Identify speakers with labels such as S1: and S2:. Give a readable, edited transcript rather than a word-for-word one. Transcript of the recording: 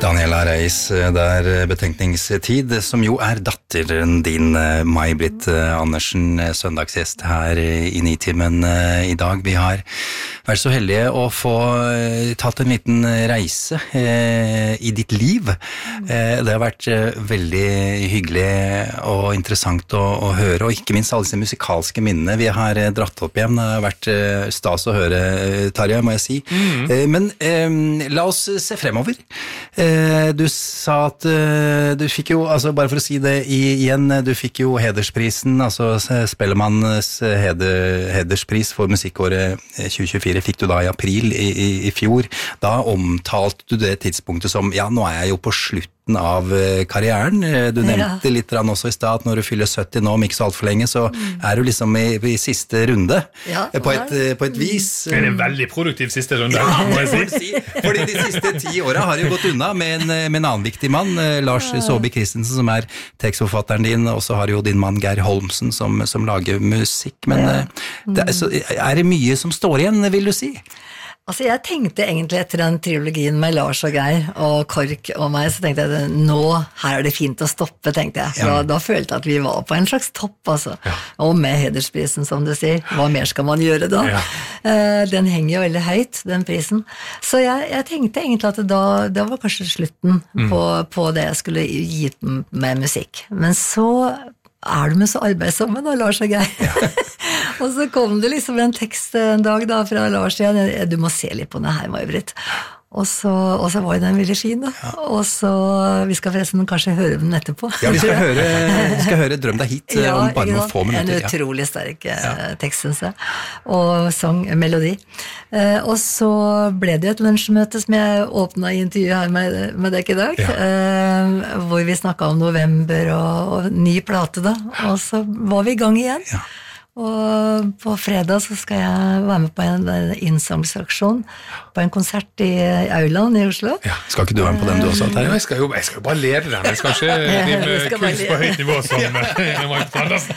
S1: Daniela Reis, der betenkningstid, som jo datteren din, May-Britt Andersen, søndagsgjest her i Nitimen i dag. Vi har vært så heldige å få tatt en liten reise i ditt liv. Det har vært veldig hyggelig og interessant å høre, og ikke minst alle disse musikalske minnene vi har dratt opp igjen. Det har vært stas å høre, Tarjei, må jeg si. Men la oss se fremover. Du sa at du fikk jo, altså bare for å si det igjen, du fikk jo hedersprisen, altså Spellemannens hederspris for musikkåret 2024 fikk du da i april i fjor. Da omtalte du det tidspunktet som, ja, nå jeg jo på slutten av karrieren. Du nevnte litt også i stad at når du fyller 70 nå, om ikke så alt for lenge, så du liksom i siste runde, på et vis.
S2: Det en veldig produktiv siste runde, må jeg si.
S1: Fordi de siste 10 årene har jo gått unna med en annen viktig mann, Lars Saabye Christensen, som tekstforfatteren din, og så har jo din mann Geir Holmsen som lager musikk. Men det mye som står igjen, vil du si?
S3: Altså jeg tenkte egentlig etter den trilogien med Lars og Geir og Kork og meg, så tenkte jeg nå, her det fint å stoppe, tenkte jeg. Da følte jeg at vi var på en slags topp, altså. Og med hedersprisen, som du sier. Hva mer skal man gjøre da? Den henger jo veldig høyt, den prisen. Så jeg tenkte egentlig at det var kanskje slutten på det jeg skulle gi med musikk. Men så du med så arbeidsomme da, Lars og Geir? Og så kom det liksom en tekst en dag da fra Lars igjen, du må se litt på det her, May-Britt. Og så var den veldig fin da. Og så, vi skal forresten kanskje høre den etterpå.
S1: Ja, vi skal høre Drøm deg hit om bare noen få minutter.
S3: En utrolig sterk tekst, synes jeg. Og sang, melodi. Og så ble det et lunsjmøte som jeg åpnet i intervjuet her med deg i dag, hvor vi snakket om november og ny plate da. Og så var vi i gang igjen. Og på fredag så skal jeg være med på en innsamlingsaksjon på en konsert i Auland i Oslo.
S1: Skal ikke du være med på den du også?
S2: Jeg skal jo bare lede den. Jeg skal ikke drive kunst på høyt nivå som May-Britt Andersen.